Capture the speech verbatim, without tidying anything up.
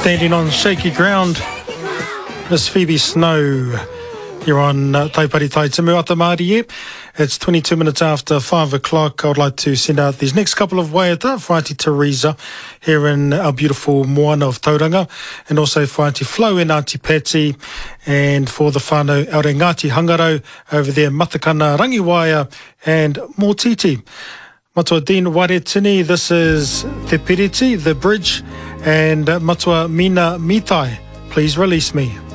Standing on shaky ground, Miss Phoebe Snow. You're on uh, Taipari Tai Timu Ata Māori. It's twenty-two minutes after five o'clock. I would like to send out these next couple of waiata for Auntie Teresa here in our beautiful Moana of Tauranga, and also for Auntie Flo and Auntie Patsy, and for the whānau out in Ngāti Hangaro over there, Matakana, Rangiwaia and Motiti. Matua Dean Waretini, this is Te Piriti, The Bridge, and uh, Matua Mina Mitai, Please Release Me.